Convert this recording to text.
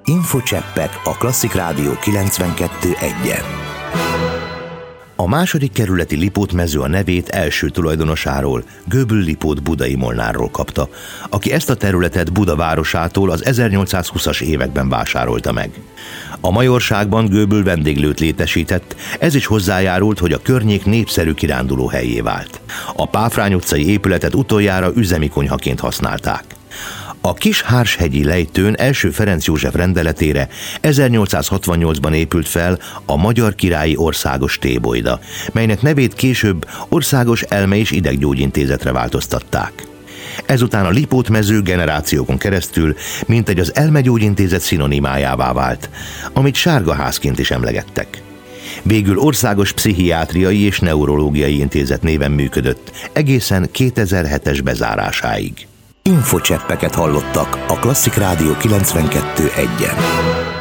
Infocseppek a Klasszik Rádió 92.1-en. A második kerületi Lipót-mező a nevét első tulajdonosáról, Göböl Lipót budai molnárról kapta, aki ezt a területet Buda városától az 1820-as években vásárolta meg. A majorságban Göböl vendéglőt létesített, ez is hozzájárult, hogy a környék népszerű kiránduló helyé vált. A Páfrány utcai épületet utoljára üzemi konyhaként használták. A Kis-Hárshegyi lejtőn első Ferenc József rendeletére 1868-ban épült fel a Magyar Királyi Országos Tébolyda, melynek nevét később Országos Elme- és Ideggyógyintézetre változtatták. Ezután a Lipót-mező generációkon keresztül mintegy az Elmegyógyintézet szinonimájává vált, amit Sárgaházként is emlegettek. Végül Országos Pszichiátriai és Neurológiai Intézet néven működött, egészen 2007-es bezárásáig. Infocseppeket hallottak a Klasszik Rádió 92.1-en.